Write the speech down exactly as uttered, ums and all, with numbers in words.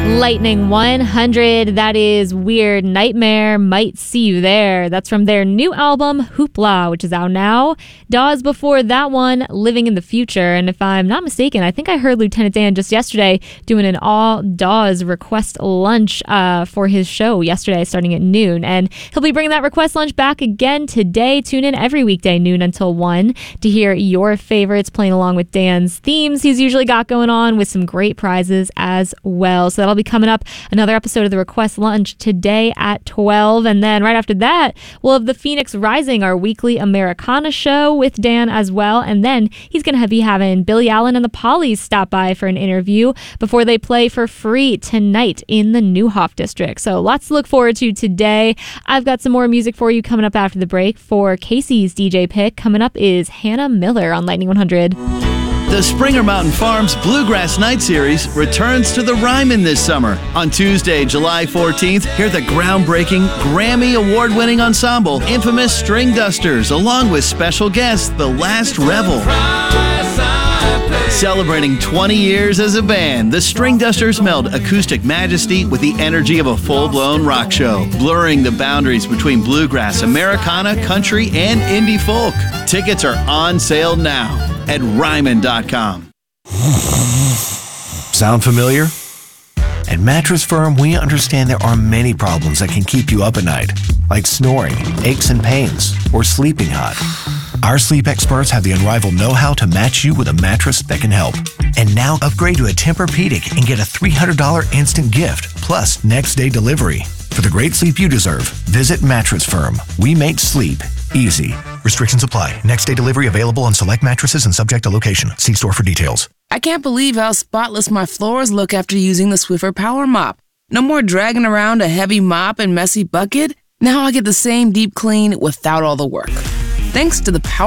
Lightning one hundred, that is Weird Nightmare, Might See You There. That's from their new album, Hoopla, which is out now. Dawes before that one, Living in the Future. And if I'm not mistaken, I think I heard Lieutenant Dan just yesterday doing an all Dawes request lunch uh, for his show yesterday starting at noon. And he'll be bringing that request lunch back again today. Tune in every weekday noon until one to hear your favorites playing along with Dan's themes he's usually got going on with some great prizes as well. So that'll be coming up, another episode of the Request Lunch today at twelve. And then right after that, we'll have the Phoenix Rising, our weekly Americana show with Dan as well. And then he's going to be having Billy Allen and the Pollies stop by for an interview before they play for free tonight in the Neuhoff District. So lots to look forward to today. I've got some more music for you coming up after the break. For Casey's D J pick, coming up is Hannah Miller on Lightning one hundred. The Springer Mountain Farms Bluegrass Night Series returns to the Ryman this summer. On Tuesday, July fourteenth, hear the groundbreaking, Grammy Award-winning ensemble, Infamous String Dusters, along with special guests, The Last Rebel. Celebrating twenty years as a band, the String Dusters meld acoustic majesty with the energy of a full-blown rock show, blurring the boundaries between bluegrass, Americana, country, and indie folk. Tickets are on sale now at Ryman dot com. Sound familiar? At Mattress Firm, we understand there are many problems that can keep you up at night, like snoring, aches and pains, or sleeping hot. Our sleep experts have the unrivaled know-how to match you with a mattress that can help. And now upgrade to a Tempur-Pedic and get a three hundred dollars instant gift, plus next-day delivery. For the great sleep you deserve, visit Mattress Firm. We make sleep easy. Restrictions apply. Next-day delivery available on select mattresses and subject to location. See store for details. I can't believe how spotless my floors look after using the Swiffer Power Mop. No more dragging around a heavy mop and messy bucket. Now I get the same deep clean without all the work. Thanks to the Power